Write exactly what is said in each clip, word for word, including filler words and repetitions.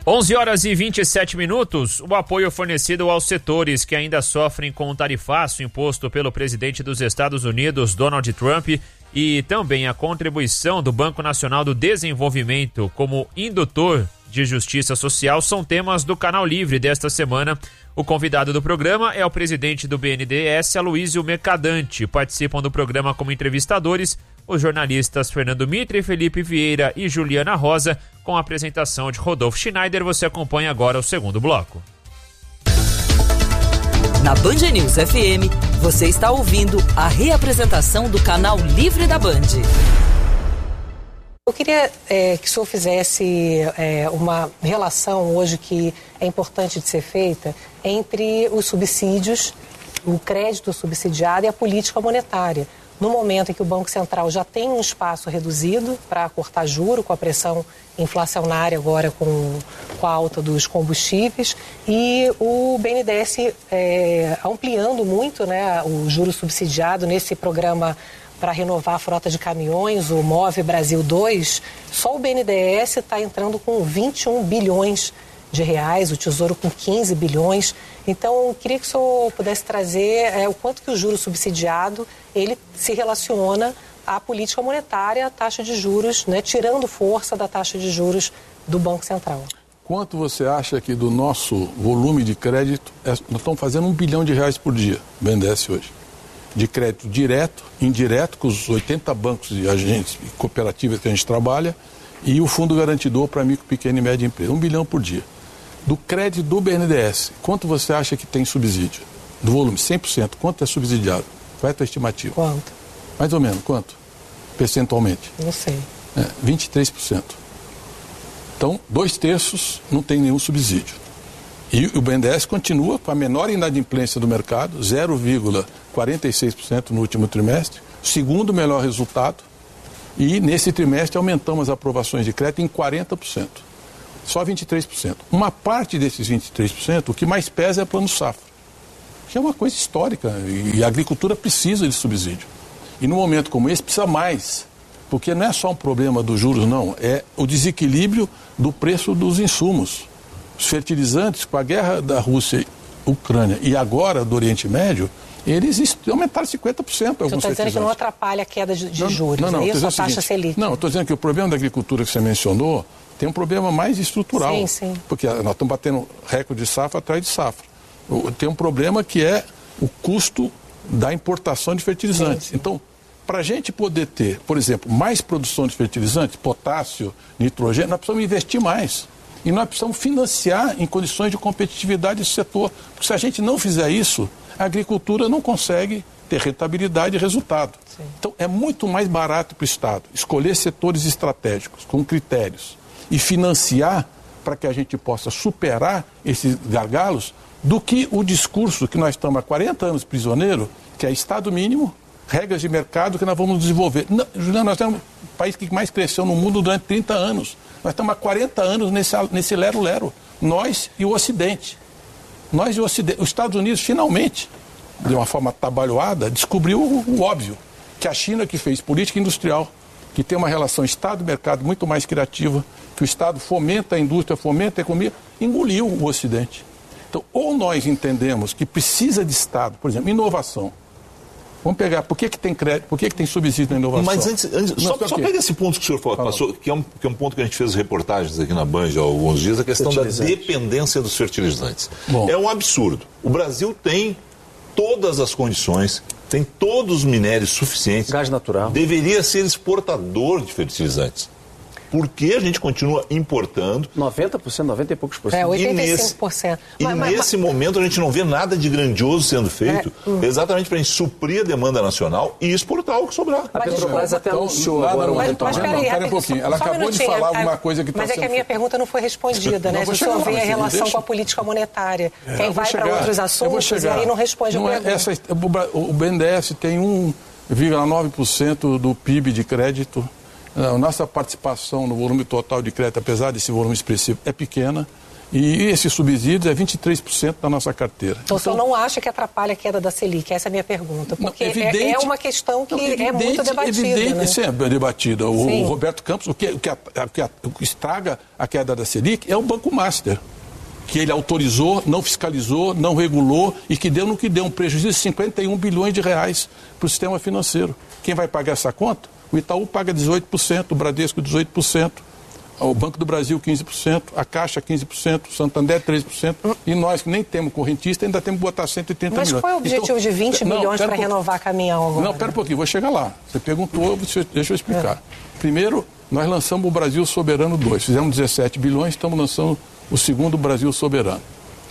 onze horas e vinte e sete minutos, o apoio fornecido aos setores que ainda sofrem com o tarifaço imposto pelo presidente dos Estados Unidos, Donald Trump, e também a contribuição do Banco Nacional do Desenvolvimento como indutor de justiça social são temas do Canal Livre desta semana. O convidado do programa é o presidente do B N D E S, Aloísio Mercadante. Participam do programa como entrevistadores os jornalistas Fernando Mitre, Felipe Vieira e Juliana Rosa, com a apresentação de Rodolfo Schneider. Você acompanha agora o segundo bloco. Na Band News F M, você está ouvindo a reapresentação do Canal Livre da Band. Eu queria é, que o senhor fizesse é, uma relação hoje que é importante de ser feita entre os subsídios, o crédito subsidiado e a política monetária. No momento em que o Banco Central já tem um espaço reduzido para cortar juro com a pressão inflacionária agora com, com a alta dos combustíveis e o B N D E S é, ampliando muito, né, o juro subsidiado nesse programa para renovar a frota de caminhões, o Move Brasil dois, só o B N D E S está entrando com vinte e um bilhões de reais, o Tesouro com quinze bilhões. Então, eu queria que o senhor pudesse trazer é, o quanto que o juro subsidiado ele se relaciona à política monetária, à taxa de juros, né, tirando força da taxa de juros do Banco Central. Quanto você acha que do nosso volume de crédito, é, nós estamos fazendo um bilhão de reais por dia, B N D E S hoje, de crédito direto, indireto, com os oitenta bancos e agentes e cooperativas que a gente trabalha, e o Fundo Garantidor para micro, pequena e média empresa, um bilhão por dia. Do crédito do B N D E S, quanto você acha que tem subsídio? Do volume, cem por cento, quanto é subsidiado? Qual é a tua estimativa? Quanto? Mais ou menos, quanto? Percentualmente? Não sei. É, vinte e três por cento. Então, dois terços não tem nenhum subsídio. E o B N D E S continua com a menor inadimplência do mercado, zero vírgula quarenta e seis por cento no último trimestre, segundo melhor resultado, e nesse trimestre aumentamos as aprovações de crédito em quarenta por cento. Só vinte e três por cento. Uma parte desses vinte e três por cento, o que mais pesa é o plano safra, que é uma coisa histórica, e a agricultura precisa de subsídio. E num momento como esse precisa mais, porque não é só um problema dos juros, não, é o desequilíbrio do preço dos insumos. Os fertilizantes, com a guerra da Rússia e Ucrânia e agora do Oriente Médio, eles aumentaram cinquenta por cento. Você está dizendo que não atrapalha a queda de, de não, juros, não, não, é isso? A seguinte, taxa Selic? Não, estou dizendo que o problema da agricultura que você mencionou tem um problema mais estrutural. Sim, sim. Porque nós estamos batendo recorde de safra atrás de safra. Tem um problema que é o custo da importação de fertilizantes. Sim, sim. Então, para a gente poder ter, por exemplo, mais produção de fertilizantes, potássio, nitrogênio, nós precisamos investir mais. E nós precisamos financiar em condições de competitividade esse setor. Porque se a gente não fizer isso, a agricultura não consegue ter rentabilidade e resultado. Sim. Então, é muito mais barato para o Estado escolher setores estratégicos, com critérios, e financiar para que a gente possa superar esses gargalos, do que o discurso que nós estamos há quarenta anos prisioneiro, que é Estado mínimo, regras de mercado que nós vamos desenvolver. Não, Juliana, nós temos o país que mais cresceu no mundo durante trinta anos. Nós estamos há quarenta anos nesse, nesse lero-lero. Nós e o Ocidente. Nós e o Ocidente. Os Estados Unidos, finalmente, de uma forma atabalhoada, descobriu o, o óbvio, que a China que fez política industrial, que tem uma relação Estado-mercado muito mais criativa, que o Estado fomenta a indústria, fomenta a economia, engoliu o Ocidente. Então, ou nós entendemos que precisa de Estado, por exemplo, inovação. Vamos pegar, por que, que tem crédito, por que, que tem subsídio na inovação? Mas antes, antes só, só pega esse ponto que o senhor falou, passou, que, é um, que é um ponto que a gente fez reportagens aqui na Band há alguns dias, a questão da dependência dos fertilizantes. Bom. É um absurdo. O Brasil tem todas as condições, tem todos os minérios suficientes. Gás natural. Deveria ser exportador de fertilizantes. Por que a gente continua importando? noventa por cento, noventa e poucos por cento. É, oitenta e cinco por cento. E nesse, mas, e nesse mas... momento a gente não vê nada de grandioso sendo feito, é, hum. exatamente para a gente suprir a demanda nacional e exportar o que sobrar. A Petrobras até anunciou agora um retorno. Mas peraí, pera um pouquinho, ela só acabou um de falar alguma coisa que está Mas é que a minha pergunta não foi respondida, né? Se o senhor vê a relação com a política monetária, é, quem vai para outros assuntos e aí não responde não a é pergunta. Essa, o B N D E S tem um vírgula nove por cento do P I B de crédito. A nossa participação no volume total de crédito, apesar desse volume expressivo, é pequena. E esses subsídios é vinte e três por cento da nossa carteira. Então, então, o senhor não acha que atrapalha a queda da Selic? Essa é a minha pergunta. Porque não, evidente, é, é uma questão que não, evidente, é muito debatida. Evidente, né? Sim, é debatida. O, o Roberto Campos, o que, o, que, o, que, o que estraga a queda da Selic é o Banco Master, que ele autorizou, não fiscalizou, não regulou e que deu no que deu um prejuízo de cinquenta e um bilhões de reais para o sistema financeiro. Quem vai pagar essa conta? O Itaú paga dezoito por cento, o Bradesco dezoito por cento. O Banco do Brasil quinze por cento, a Caixa quinze por cento, o Santander treze por cento, e nós que nem temos correntista ainda temos que botar cento e trinta milhões. Mas qual é o objetivo então, de vinte milhões para renovar caminhão agora? Não, pera um pouquinho, vou chegar lá. Você perguntou, deixa eu explicar. É. Primeiro, nós lançamos o Brasil Soberano dois, fizemos dezessete bilhões, estamos lançando o segundo Brasil Soberano.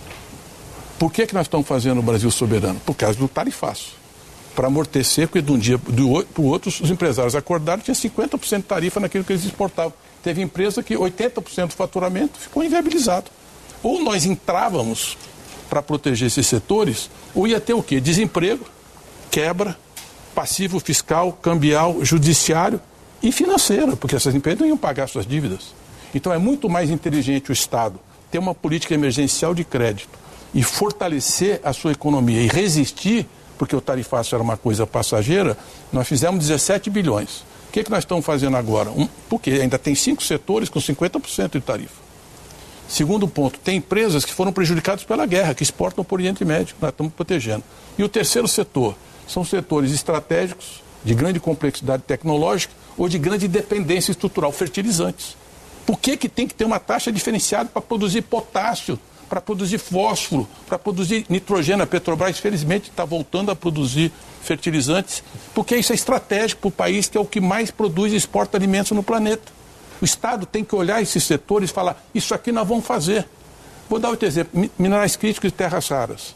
Por que que nós estamos fazendo o Brasil Soberano? Por causa do tarifaço. Para amortecer, porque de um dia para o outro, os empresários acordaram que tinha cinquenta por cento de tarifa naquilo que eles exportavam. Teve empresa que oitenta por cento do faturamento ficou inviabilizado. Ou nós entrávamos para proteger esses setores, ou ia ter o quê? Desemprego, quebra, passivo fiscal, cambial, judiciário e financeiro, porque essas empresas não iam pagar suas dívidas. Então é muito mais inteligente o Estado ter uma política emergencial de crédito e fortalecer a sua economia e resistir, porque o tarifaço era uma coisa passageira. Nós fizemos dezessete bilhões. O que é que nós estamos fazendo agora? Um, porque ainda tem cinco setores com cinquenta por cento de tarifa. Segundo ponto, tem empresas que foram prejudicadas pela guerra, que exportam para o Oriente Médio, nós estamos protegendo. E o terceiro setor são setores estratégicos, de grande complexidade tecnológica ou de grande dependência estrutural, fertilizantes. Por que que tem que ter uma taxa diferenciada para produzir potássio, para produzir fósforo, para produzir nitrogênio? A Petrobras, felizmente, está voltando a produzir fertilizantes, porque isso é estratégico para o país, que é o que mais produz e exporta alimentos no planeta. O Estado tem que olhar esses setores e falar, isso aqui nós vamos fazer. Vou dar outro exemplo, minerais críticos e terras raras.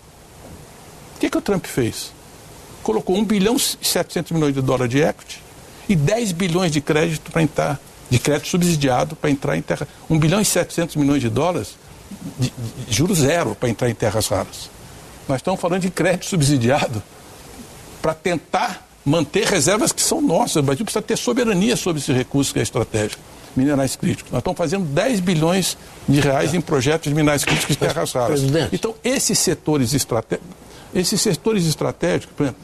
O que que o Trump fez? Colocou um bilhão e setecentos milhões de dólares de equity e dez bilhões de crédito para entrar, de crédito subsidiado para entrar em terra. um bilhão e setecentos milhões de dólares de, de juros zero para entrar em terras raras. Nós estamos falando de crédito subsidiado para tentar manter reservas que são nossas. O Brasil precisa ter soberania sobre esse recurso que é estratégico, minerais críticos. Nós estamos fazendo dez bilhões de reais em projetos de minerais críticos e terras raras. Então, esses setores estratégicos, esses setores estratégicos, por exemplo,